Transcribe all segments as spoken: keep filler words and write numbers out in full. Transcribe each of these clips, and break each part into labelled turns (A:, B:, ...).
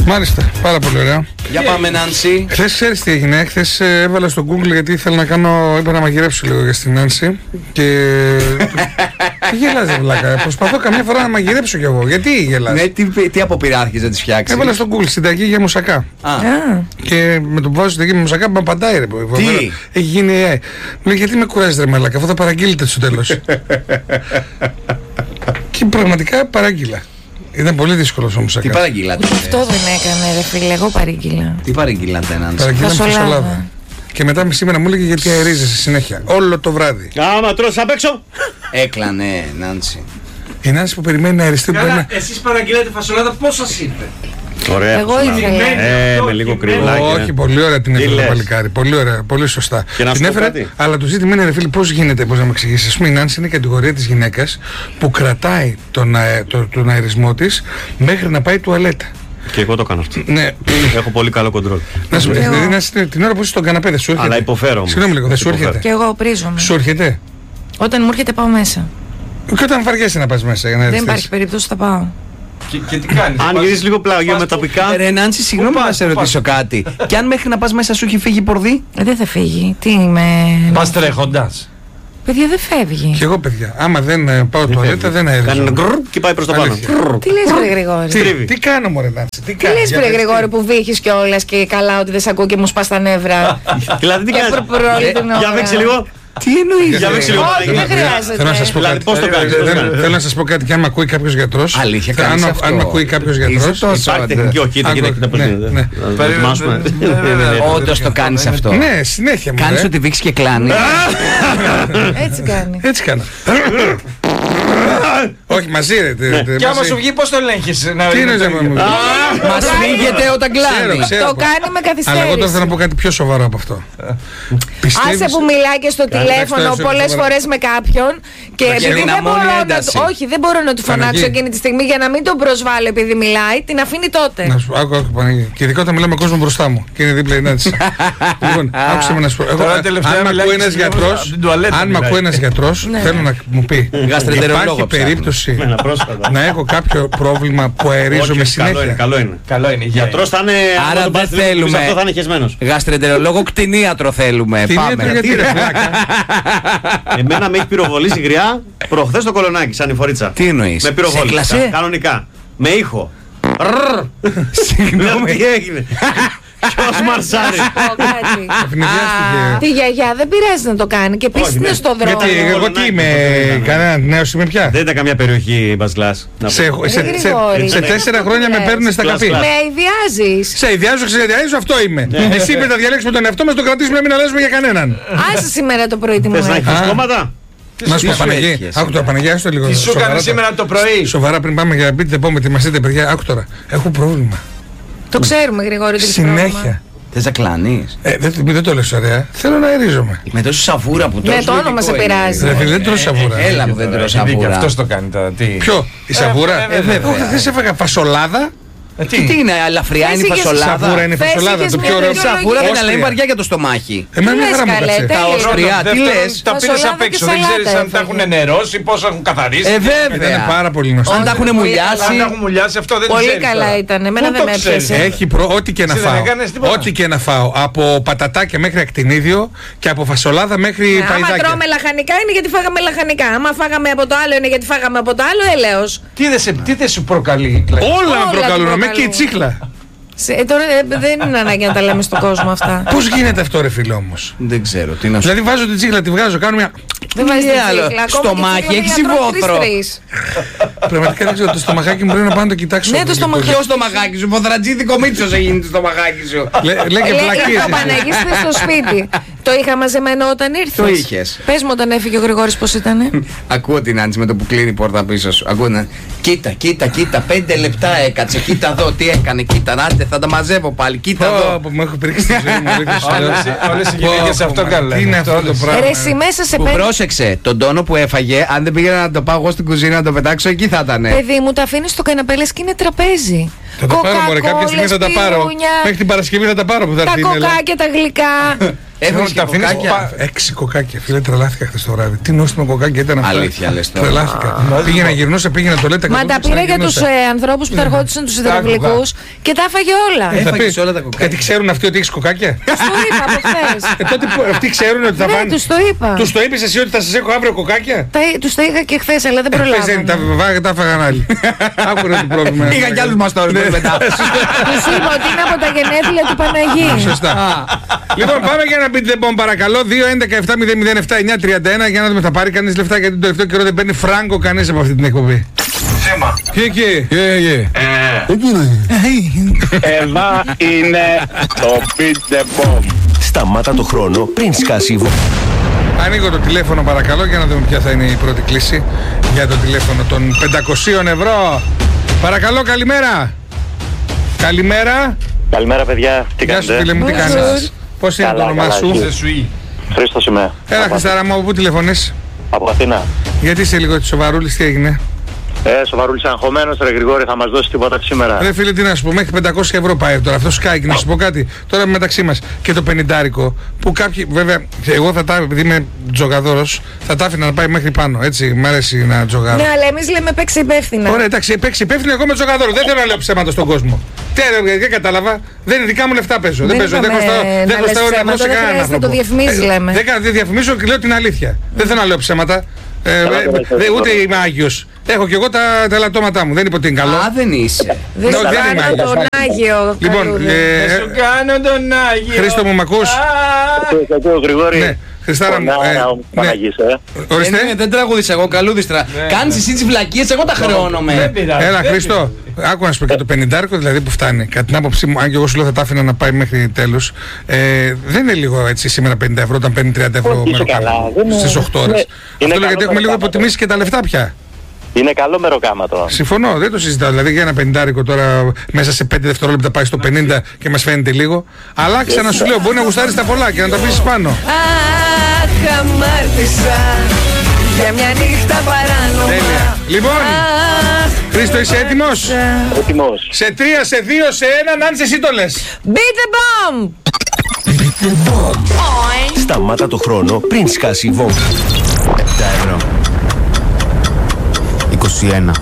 A: Μάλιστα, πάρα πολύ ωραία.
B: Για πάμε, Νάνση.
A: Χθες ξέρεις τι έγινε. Χθες έβαλα στο Google γιατί ήθελα να κάνω. Είπα να μαγειρέψω λίγο για στην Νάνση. Και. Τι γελάς, βλάκα. Προσπαθώ καμιά φορά να μαγειρέψω κι εγώ. Γιατί γελάς?
B: Ναι, τι, τι αποπειράθηκες να τις φτιάξεις?
A: Έβαλα στο Google συνταγή για μουσακά.
B: Α.
A: Και με το που βάζω συνταγή με μουσακά με απαντάει, ρε.
B: Τι?
A: Έχει γίνει έι άι. Μου λέει γιατί με κουράζεις, ρε μαλάκα, αφού θα παραγγείλετε στο τέλος. Και πραγματικά παράγγειλα. Ήταν πολύ δύσκολος ο μουσακάς.
B: Τι παραγγείλατε?
C: Αυτό δεν έκανε, ρε φίλε, εγώ παρήγγειλα.
B: Τι παραγγείλατε, Νάνση?
A: Παραγγείλαμε
C: Φασολάδα.
A: φασολάδα. Και μετά σήμερα μου έλεγε γιατί αερίζεσαι συνέχεια. Όλο το βράδυ.
D: Άμα τρως απ' έξω.
B: Έκλανε, Νάνση.
A: Η Νάνση που περιμένει να αεριστεί.
E: Καλά, εσείς παραγγείλατε φασολάδα, πώς σας ήρθε?
D: Ωραία.
C: Εγώ ήθελα.
D: Ε, με λίγο κρυολάκι.
A: Όχι, πολύ ωραία την
D: Τι
A: έφερε το
D: λες?
A: παλικάρι. Πολύ ωραία, πολύ σωστά.
D: Και να
A: Την
D: σου πω
A: έφερε,
D: κάτι.
A: αλλά το ζήτημα είναι, ρε φίλε, πώς γίνεται, πώς να με εξηγήσει. Α πούμε, η Νάνση είναι η κατηγορία της γυναίκας που κρατάει τον, αε, το, τον αερισμό της μέχρι να πάει τουαλέτα.
D: Και εγώ το κάνω αυτό.
A: Ναι.
D: Έχω πολύ καλό κοντρόλ.
A: Να σου πει, δηλαδή, Νάνση, την ώρα που είσαι στον καναπέ, δεν σου έρχεται?
D: Αλλά υποφέρω όμως.
A: Συγγνώμη λίγο, δεν σου
D: Υποφέρω.
A: έρχεται?
C: Και εγώ πρίζομαι.
A: Σου έρχεται?
C: Όταν μου έρχεται πάω μέσα.
A: Και όταν βαριέσαι να πας μέσα για να
C: Δεν
A: αεριστείς?
C: υπάρχει περίπτωση, θα πάω.
E: Και, και τι κάνεις?
D: Αν
E: πας-
D: γυρίσεις λίγο πλάγιο
E: πας
D: με
E: που-
D: τοπικά.
B: Ρε Νάνση, συγγνώμη
E: Πού
B: να
E: πας,
B: σε
E: πού
B: ρωτήσω κάτι. Κι αν μέχρι να πας μέσα σου έχει φύγει πορδί?
C: Ε, Δεν θα φύγει. Τι είμαι.
E: Πας τρέχοντας.
C: Παιδιά, δεν φεύγει.
A: Και εγώ, παιδιά, άμα δεν ε, πάω τουαλέτα, δεν
D: Κάνει ένα
A: αερίζω.
D: γκρρρ και πάει προς τα πάνω.
A: Αλήθεια.
D: Γκρρρ.
C: Τι λες, βρε Γρηγόρη.
A: Τι,
D: Στρίβει.
A: τι κάνω, μωρέ Νάνση, τι
C: Τι
A: κάνω?
C: λες,
A: Για
C: βρε
A: πες τι.
C: Γρηγόρη, που βήχεις κιόλας και καλά ότι δεν σ' ακούω και μου σπάς τα νεύρα.
D: Δηλαδή τι
C: Και
D: κάνεις?
C: προπρόλη την ώρα.
D: Για παίξει λίγο.
B: Τι εννοείς?
D: Για παίξει λίγο.
C: Όχι, δεν χρειάζεται.
A: Θέλω να σας πω
D: Δηλαδή,
A: κάτι.
D: πώς το κάνεις,
A: Ε,
D: πώς το
A: δεν-
D: κάνεις?
A: Θέλω να σας πω κάτι και αν με ακούει κάποιος γιατρός.
B: Αλήθεια,
A: θα-
B: κάνεις
A: αν,
B: αυτό?
A: αν με ακούει κάποιος
B: Είσαι
A: γιατρός.
B: τόσο
D: Υπάρχει τεχνική, όχι, κοίτα, κοίτα, κοίτα πώς
A: Ναι,
D: γίνεται.
A: ναι.
D: Να δοκιμάσουμε.
B: Όντως το κάνεις αυτό?
A: Ναι, συνέχεια μου.
B: Κάνεις
A: ρε.
B: ότι βήξεις και κλάνεις?
C: Έτσι κάνει.
A: Έτσι κάνω. Όχι, μαζί ρε. τε- τε-
E: Και άμα
A: μαζί.
E: σου βγει, πώς το ελέγχεις? να-
A: Τι είναι ρε μου.
B: Μας φύγεται όταν κλάνει.
A: Ξέρω,
C: Το κάνει με
A: Αλλά εγώ τώρα θέλω να
C: καθυστέρηση.
A: πω κάτι πιο σοβαρό από αυτό.
C: Άσε που μιλάει και στο τηλέφωνο
A: εντάξει,
C: πολλές
A: σοβαρά.
C: φορές με κάποιον και
B: Και
C: επειδή δεν
B: δυναμώνει
C: μπορώ να
B: ένταση.
C: του- όχι, δεν μπορώ να του φωνάξω
A: Παναγί.
C: εκείνη τη στιγμή για να μην τον προσβάλλω επειδή μιλάει, την αφήνει τότε.
A: Να σου πω, άκου, άκου, Παναγία. Και ειδικά όταν μιλάω με κόσμο μπροστά μου και είναι δίπλα η Νάνση. Λοιπόν, άκουσε με να σου πω. Εγώ,
E: Τώρα
A: αν
E: τελευταία
A: αν με
E: μιλάει
A: ακούει
E: και
A: ένας
E: στην
A: γιατρός,
E: από την τουαλέτα
A: αν με
E: μιλάει.
A: ακούει ένας γιατρός,
C: Ναι.
A: θέλω να μου πει.
B: Γαστρεντερολόγο
A: Υπάρχει
B: ψάχνω.
A: περίπτωση
D: Ένα πρόσφατα.
A: να έχω κάποιο πρόβλημα που
D: Όχι,
A: αερίζομαι
D: όχι, καλό είναι,
A: συνέχεια?
D: καλό είναι.
E: Καλό είναι.
D: Γιατρός θα είναι.
B: Άρα
D: άμα τον
B: δεν
D: πας λίγο,
B: θέλουμε.
D: Αυτό θα είναι χεσμένος.
B: Γαστρεντερολόγο, κτηνίατρο θέλουμε.
A: Τι είναι το
B: Πάμε.
A: γιατί ρε φλάκα?
D: Εμένα με έχει πυροβολήσει γριά προχθές το κολονάκι, σαν η φορίτσα.
B: Τι εννοείς?
D: Με
B: Σε
D: πυροβόλησε.
B: έκλασε?
D: Κανονικά. Με ήχο. Λέω,
B: Συγγνώμη.
D: τι έγινε. Ποιος μαρσάρει.
C: Πω κάτι.
A: Ευνηδιάστηκε.
C: Τη γιαγιά δεν πειράζει να το κάνει και επίσης
D: Όχι,
C: είναι
D: ναι.
C: στο δρόμο.
A: Γιατί εγώ τι είμαι, κανένα νέο είμαι πια?
D: Δεν ήταν καμιά περιοχή μπασκλάς.
A: Σε, σε, σε,
C: Γρηγόρη.
A: σε τέσσερα χρόνια με
C: Λες.
A: παίρνουν στα
D: Κλας,
A: καπί.
D: κλας.
C: Με αηδιάζεις.
A: Σε ιδιάζω, ξεδιάζω, αυτό είμαι. Εσύ με τα διαλέξουμε τον εαυτό μας, το κρατήσουμε να μην αλλάζουμε για κανέναν.
C: Άσε σήμερα το πρωί τι μου
D: Θες να
C: έκανε.
D: έχεις κόμματα.
A: Να σου πω,
B: σου
A: Παναγί,
B: έτυχε
A: άκου τώρα, Παναγί, άστο λίγο.
E: Τι σου
A: σοβαρά
E: έκανε
A: τώρα.
E: σήμερα το πρωί?
A: Σοβαρά πριν πάμε για μπείτε πω με ετοιμαστείτε, παιδιά, άκου τώρα. Έχω πρόβλημα.
C: Το ξέρουμε Γρηγόρη ότι έχεις πρόβλημα.
A: Συνέχεια.
B: Θες να κλάνεις?
A: Ε, δεν, δεν το λες ωραία. Θέλω να αερίζομαι.
B: Με τόσο σαβούρα που
C: Ναι,
B: τόσο
C: το όνομα
B: λογικό
C: σε
B: είναι.
C: πειράζει.
A: Ρε φίλε, δεν τρώω σαβούρα.
B: Έλα που δεν τρώω
E: Έχει δίκιο,
B: σαβούρα.
E: αυτός το κάνει τώρα. Τι.
A: Ποιο, η σαβούρα.
E: ε, βέβαια.
A: Όχι, δεν σε έφαγα φασολάδα.
E: Ε,
B: Τι, τι είναι, ελαφριά είναι η
C: Θες είχες
B: φασολάδα?
A: Σαβούρα είναι η
C: Θες
A: φασολάδα.
C: είχες
A: Το
C: μια
A: πιο ωραίο.
C: δικαιολογία.
B: Σαβούρα δεν
A: Όστρια.
B: αλλά είναι βαριά για το στομάχι.
A: Εμένα
C: Τι
A: μια
C: λες,
A: χαρά μου
C: καλέ,
A: κάτσε.
C: τέλειος.
B: Τα Όστρια, τι
E: Δεύτερον,
B: λες?
E: τα πήρες
C: Φασολάδα
E: απ' έξω.
C: και
E: Δεν ξέρεις
C: σαλάτα
E: αν τα
C: έφαγε.
E: έχουν νερώσει, πώς έχουν καθαρίσει.
B: Ε,
A: Ήταν
B: βέβαια.
A: πάρα πολύ γνωστό.
B: Αν τα έχουν
C: Πολύ
B: μουλιάσει.
E: Αν τα έχουν μουλιάσει, αυτό δεν
C: Πολύ
E: ξέρεις
C: καλά
E: τώρα.
C: ήταν. Εμένα
E: Πού
C: δεν
E: το
C: με
E: ξέρεις?
C: έπιασε.
A: Έχει προ... ό,τι και να
E: Εσύ δεν
A: φάω.
E: έκανες τίποτα?
A: Ό,τι και να φάω. Από πατατάκια μέχρι ακτινίδιο και από φασολάδα μέχρι
C: Άμα
A: παϊδάκια.
C: τρώμε λαχανικά είναι γιατί φάγαμε λαχανικά. Άμα φάγαμε από το άλλο είναι γιατί φάγαμε από το άλλο, έλεος.
E: Τι δεν σε- Τι δεν σου προκαλεί, Κλάκη?
A: Όλα με
C: Όλα
A: προκαλούν.
C: του
A: Με και η
C: προκαλούν.
A: τσίχλα.
C: Σε- ε, τώρα ε, δεν είναι ανάγκη να τα λέμε στον κόσμο αυτά.
A: Πώς γίνεται αυτό, ρε φίλε όμως?
B: Δεν ξέρω τι να σου
A: Δηλαδή βάζω την τσίχλα, τη βγάζω, κάνω μια.
C: Δεν βάζει
B: Τι
C: την
B: άλλο,
C: τσίχλα. Ακόμα
B: στομάχι,
C: και η τσίχλα
B: έχεις
C: μπορεί να τρως
B: υβόθρο.
C: τρεις-τρεις.
A: Πραγματικά δεν ξέρω, το στομαχάκι μου πρέπει να πάω να το κοιτάξω.
C: Ναι, το στομαχάκι.
B: Ποιο στο μαγάκι σου, Ποδρατζίδικο Μίτσος έγινε το στομαχάκι σου.
A: Λέ- Λέει και
C: Λέει,
A: βλακίες.
C: ο Παναγής ήταν στο σπίτι. Το είχα μαζεμένο όταν ήρθες.
B: Το είχες.
C: Πες μου όταν έφυγε ο Γρηγόρης πώς ήτανε.
B: Ακούω την Άντση με το που κλείνει η πόρτα πίσω σου. Ακούω να. Κοίτα, κοίτα, κοίτα. Πέντε λεπτά έκατσε. Κοίτα εδώ τι έκανε. Κοίτα, άντε θα τα μαζεύω πάλι. Κοίτα εδώ.
A: Πω, πω, μου έχω πρίξει τη ζωή μου. αλήθεια σου λέω.
E: Όλες οι- όλες οι
A: Πω,
E: γυναίκες
A: πω,
E: αυτό
A: μα,
E: κάνουν.
A: Τι είναι αυτό το πράγμα?
C: Ρε εσύ μέσα σε
B: Που
C: πέντε.
B: πρόσεξε τον τόνο που έφαγε. Αν δεν πήγαινα να το πάω εγώ στην κουζίνα να το πετάξω, εκεί θα ήταν.
C: Παιδί μου, τα αφήνεις στο καναπέ και είναι τραπέζι.
A: Θα τα πάρω, μωρέ, κάποια στιγμή θα τα πάρω.
C: πυρούνια,
A: Μέχρι την Παρασκευή θα τα πάρω που θα
C: τα
A: έρθει η Νέλα.
C: κοκάκια, τα γλυκά.
B: Έβρισκε
E: τα αφήνεις
B: κοκάκια.
E: πα-
A: Έξι κοκάκια, φίλε, τρελάθηκα χθες το βράδυ. Τι νόστιμο κοκάκια ήταν αυτά.
B: Αλήθεια λες τώρα.
A: Τρελάθηκα. Πήγαινα, γυρνούσα, πήγαινα το λέτε.
C: Μα τα πήρα για τους ε, ανθρώπους που θα ερχόντουσαν τους υδροβλικούς και τα έφαγε όλα.
A: Ε, θα
B: Έφαγες
A: πει-
B: όλα τα κοκάκια.
A: Γιατί ξέρουν αυτοί ότι έχεις κοκάκια.
C: Τους το είπα από χθες.
A: Ε, τότε που αυτοί ξέρουν ότι θα
C: Ναι,
A: πάνε.
C: τους το είπα.
A: Τους το είπες εσύ ότι θα σας έχω αύριο κοκάκια.
C: Τα- Τους τα είχα και χθες, αλλά δεν
A: Ε, πες, δεν, τα
C: προλάβαμε.
A: βάγα, τα έφαγαν άλλοι. Άκουρε το πρόβλημα.
B: Είχα κι άλλους μαστόρες
A: Ναι.
B: μετά.
C: Τους είπα ότι είναι από τα γενέθλια του Παναγί.
A: Σωστά. Λοιπόν, πάμε για ένα beat the bomb παρακαλώ. δύο έντεκα επτά μηδέν μηδέν επτά εννιά τριάντα ένα για να δούμε θα πάρει κανείς λεφτά γιατί τον τελευταίο καιρό δεν παίρνει φράγκο κανείς από αυτή την εκπομπή.
F: Σήμα.
A: Και εκεί.
F: Εδώ είναι το Beat the Bomb.
G: Σταμάτα το χρόνο πριν σκάσει η βόμβα.
A: Ανοίγω το τηλέφωνο παρακαλώ για να δούμε ποια θα είναι η πρώτη κλήση για το τηλέφωνο των πεντακόσια ευρώ. Παρακαλώ, καλημέρα. Καλημέρα.
F: Καλημέρα, παιδιά. Τι
A: Γεια σου
F: κάνετε?
A: φίλε μου, τι
C: Bonjour.
A: κάνεις? Πώς είναι το
F: Καλά,
A: όνομά
F: καλά,
A: σου?
F: εσύ?
E: Σε σουή.
F: Χρήστος είμαι.
A: Έλα
F: Από-
A: Χριστάρα μου, από πού τηλεφωνείς?
F: Από Αθήνα.
A: Γιατί είσαι λίγο της σοβαρούλης, τι έγινε?
F: Ε, σοβαρούλης αγχωμένος, ρε Γρηγόρη, θα μας δώσει τίποτα σήμερα.
A: Ρε φίλε, τι να σου πω, μέχρι πεντακόσια ευρώ πάει τώρα. Αυτό σκάει και να σου πω κάτι. Τώρα μεταξύ μας και το πενηντάρικο που κάποιοι, βέβαια, εγώ θα τα, επειδή είμαι τζογαδόρος, θα τα άφηνα να πάει μέχρι πάνω. Έτσι, μ' αρέσει να τζογάρω.
C: Ναι, αλλά εμείς λέμε παίξει υπεύθυνα.
A: Ωραία, εντάξει, παίξει υπεύθυνο εγώ με τζογαδόρο. Δεν θέλω να λέω ψέματα στον κόσμο. Τι ρε, δεν κατάλαβα. Δεν είναι δικά μου λεφτά παίζω. Δεν, παίζω. Δεν
C: είπαμε
A: χρωστάω,
C: να
A: δεν
C: λες
A: χρωστάω ένα
C: ψέματα,
A: ευρώ σε
C: δεν
A: κανέναν
C: χρειάζεται,
A: άνθρωπο.
C: το διαφημίζεις,
A: Ε,
C: λέμε.
A: Δεν, κα- δεν διαφημίζω και λέω την αλήθεια. Δεν θέλω να λέω ψέματα. Ε, ε,
F: καλά,
A: δε-
F: καλά.
A: ούτε είμαι Άγιος. Έχω κι εγώ τα, τα ελαττώματά μου. Δεν είπε ότι είναι καλό.
B: Α, δεν είσαι.
C: Δεν
A: Ναι,
C: σου
A: δεν είμαι
C: κάνω
A: Άγιος.
C: τον Άγιο.
A: Λοιπόν,
C: καλούδι.
A: ε,
E: Σου κάνω τον Άγιο.
A: Χρήστο μου, μ' ακούς?
F: Σε ακούω, Γρηγόρη.
A: Ναι, Χριστάρα μου.
F: Φωνάρα
A: ε,
F: όμως,
A: ναι.
F: Παναγής, ε.
A: Ορίστε.
B: Ε, ναι, δεν τραγούδισα εγώ, καλούδιστρα. Κάνεις εσύ τις βλακίες, εγώ τα χρεώνομαι.
E: Δεν πειράζει.
A: Έλα,
E: δεν
A: Χρήστο, άκου να σου πω και το πενηντάρικο δηλαδή που φτάνει. Κατά την άποψή μου, αν και εγώ σου λέω θα τα άφηνα να πάει μέχρι τέλους, ε, δεν είναι λίγο έτσι σήμερα πενήντα ευρώ όταν παίρνει τριάντα ευρώ
F: Όχι, είσαι καλά,
A: μεροκάμα
F: δεν είναι-
A: στις οκτώ
F: είναι-
A: ώρες.
F: είναι
A: Αυτό λέω
F: καλό
A: γιατί έχουμε λίγο
F: μεροκάματο.
A: υποτιμήσει και τα λεφτά πια.
F: Είναι καλό μεροκάματο.
A: Συμφωνώ, δεν το συζητάω. Δηλαδή για ένα πενηντάρικο τώρα μέσα σε πέντε δευτερόλεπτα πάει στο πενήντα και μας φαίνεται λίγο. Αλλά ξανά σου λέω, μπορεί να γουστάρεις τα πολλά και να το αφήσεις πάνω.
C: Αχ, αμάρτησα για μια νύχτα παράνομα.
A: Τέλεια. Λοιπόν,
C: Αχ,
A: Χρήστο, είσαι έτοιμος?
F: Έτοιμος.
A: Σε τρία, σε δύο, σε έναν, αν εσύ το λες.
C: beat the bomb!
G: Σταμάτα το χρόνο πριν σκάσει η βόμβα.
H: επτά ευρώ. είκοσι ένα.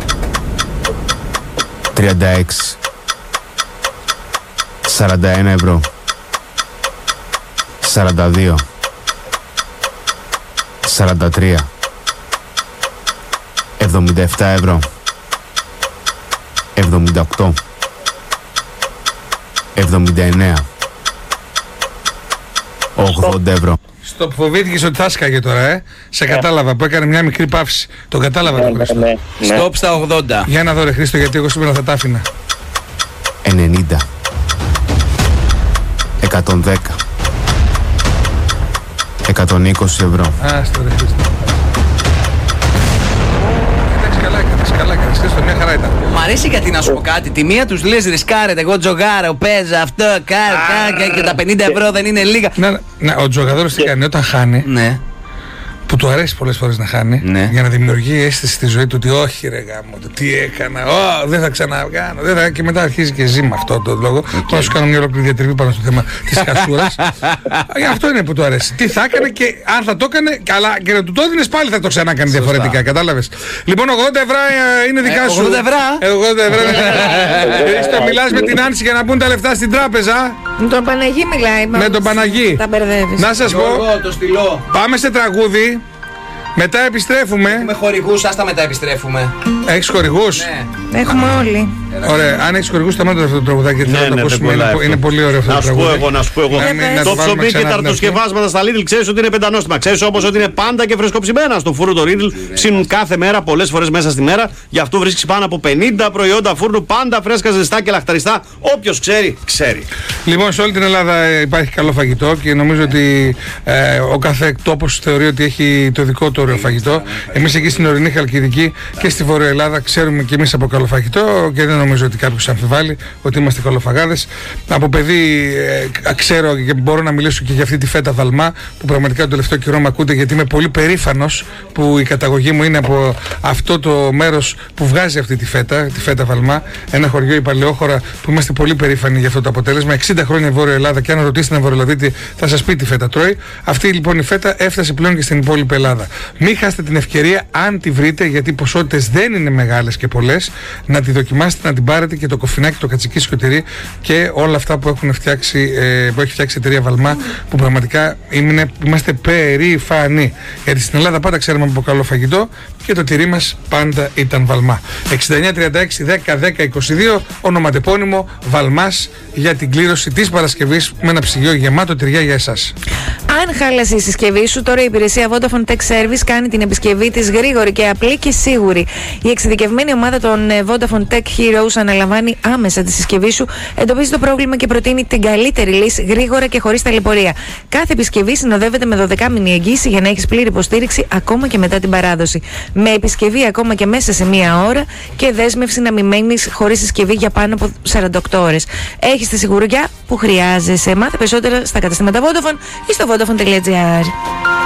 H: τριάντα έξι. σαράντα ένα ευρώ. σαράντα δύο. σαράντα τρία. εβδομήντα επτά ευρώ. εβδομήντα οκτώ. εβδομήντα εννέα. ογδόντα ευρώ.
A: Στο φοβήθηκες ότι θα σκάγε τώρα, ε. Σε κατάλαβα που έκανε μια μικρή παύση. Το κατάλαβα τον Χρήστο.
F: Ναι, ναι.
B: Στοπ στα ογδόντα.
A: Για να δω ρε Χρήστο, γιατί εγώ σήμερα θα τα άφηνα.
H: ενενήντα. εκατόν δέκα. εκατόν είκοσι ευρώ.
A: Άστο ρε Χρήστο. Εντάξει, καλά έκανες, καλά έκανες. Χρήστο, μια χαρά ήταν.
B: Μ' αρέσει γιατί να σου πω κάτι. Τη μία τους λες ρισκάρετε, εγώ τζογάρω, παίζω αυτό, κάρ, κάρ, και τα πενήντα ευρώ δεν είναι λίγα.
A: Να, να, ο τζογαδόρος τι κάνει όταν χάνει,
B: Ναι.
A: που του αρέσει πολλές φορές να χάνει,
B: Ναι.
A: για να δημιουργεί αίσθηση στη ζωή του ότι όχι ρε γάμο, το τι έκανα, ω, δεν θα ξανακάνω, δεν θα... και μετά αρχίζει και ζει με αυτό το λόγο. Okay. Θα σου κάνω μια ολόκληρη διατριβή πάνω στο θέμα της χασούρας. Ε, αυτό είναι που του αρέσει. Τι θα έκανε και αν θα το έκανε, αλλά και να του το έδινες πάλι θα το ξανά κάνει διαφορετικά, κατάλαβες. Λοιπόν, ογδόντα ευρώ ε, είναι δικά
B: Ε,
A: σου.
B: ογδόντα ευρώ.
A: Ε, ογδόντα ευρώ. Χρήστο, μιλάς με την Άνση για να μπουν τα λεφτά στην τράπεζα.
C: Με τον Παναγί μιλάει.
A: Με τον Παναγί.
C: Τα μπερδεύεις.
A: Να σας πω,
B: Γιώργο, το στυλό.
A: πάμε σε τραγούδι. Μετά επιστρέφουμε.
B: Με χορηγούς, άστα μετά επιστρέφουμε.
A: Έχεις χορηγούς?
B: Ναι.
C: Έχουμε όλοι.
A: Ωραία, αν έχεις χορηγούς, σταμάτα αυτό το τραγουδάκι. γιατί
E: Ναι,
A: θέλω να το
E: ναι,
A: ακούσουμε.
E: δεν
A: Είναι,
E: κολλάει
A: είναι
E: αυτό.
A: πολύ ωραίο αυτό
E: Να
A: το
E: σου πω
A: τραγούδι.
E: εγώ, να σου πω εγώ.
A: Να μην- να
E: Το
A: το βάλουμε
E: ψωμί και
A: ξανά
E: τα
A: την αρχή.
E: αρτοσκευάσματα στα Lidl ξέρεις ότι είναι πεντανόστιμα. Ξέρεις όμως ότι είναι πάντα και φρεσκοψημένα. Στο φούρνο το Lidl ψήνουν κάθε μέρα, πολλές φορές μέσα στη μέρα. Γι' αυτό βρίσκεις πάνω από πενήντα προϊόντα φούρνου, πάντα φρέσκα, ζεστά και λαχταριστά. Όποιος ξέρει, ξέρει.
A: Λοιπόν, σε όλη την Ελλάδα ε, υπάρχει καλό φαγητό και νομίζω ότι ε, ο κάθε τόπος θεωρεί ότι έχει το δικό του βόρειο φαγητό. Εμείς εκεί στην ορεινή Χαλκιδική και στη Βόρεια Ελλάδα ξέρουμε και εμείς από καλό φαγητό και δεν νομίζω ότι κάποιος αμφιβάλλει ότι είμαστε καλοφαγάδες. Από παιδί ε, ξέρω και μπορώ να μιλήσω και για αυτή τη φέτα Βαλμά που πραγματικά το τελευταίο καιρό με ακούτε, γιατί είμαι πολύ περήφανος που η καταγωγή μου είναι από αυτό το μέρος που βγάζει αυτή τη φέτα, τη φέτα Βαλμά, ένα χωριό, η Παλαιόχώρα, που είμαστε πολύ περήφανοι για αυτό το αποτέλεσμα. εξήντα χρόνια η Βόρεια Ελλάδα, και αν ρωτήσετε έναν Βορειολαδίτη θα σας πει τι φέτα τρώει. Αυτή λοιπόν η φέτα έφτασε πλέον και στην υπόλοιπη Ελλάδα. Μην χάσετε την ευκαιρία, αν τη βρείτε, γιατί οι ποσότητες δεν είναι μεγάλες και πολλές, να τη δοκιμάσετε, να την πάρετε, και το κοφινάκι, το κατσικίσιο τυρί και όλα αυτά που, έχουν φτιάξει, ε, που έχει φτιάξει η εταιρεία Βαλμά, που πραγματικά είναι, είμαστε περήφανοι. Γιατί στην Ελλάδα πάντα ξέρουμε από καλό φαγητό και το τυρί μας πάντα ήταν Βαλμά. εξήντα εννιά τριάντα έξι δέκα δέκα είκοσι δύο, ονοματεπώνυμο Βαλμάς, για την κλήρωση της Παρασκευής με ένα ψυγείο γεμάτο τυριά για εσάς.
C: Αν χάλασε η συσκευή σου, τώρα η υπηρεσία Vodafone Tech Service κάνει την επισκευή της γρήγορη και απλή και σίγουρη. Η εξειδικευμένη ομάδα των Vodafone Tech Heroes αναλαμβάνει άμεσα τη συσκευή σου, εντοπίζει το πρόβλημα και προτείνει την καλύτερη λύση γρήγορα και χωρίς ταλαιπωρία. Κάθε επισκευή συνοδεύεται με δώδεκα μήνη εγγύηση για να έχεις πλήρη υποστήριξη ακόμα και μετά την παράδοση. Με επισκευή ακόμα και μέσα σε μία ώρα και δέσμευση να μην μένεις χωρίς συσκευή για πάνω από σαράντα οκτώ ώρες. Έχεις τη σιγουριά που χρειάζεσαι. Μάθε περισσότερα στα καταστήματα Vodafone ή στο vodafone τελεία gr.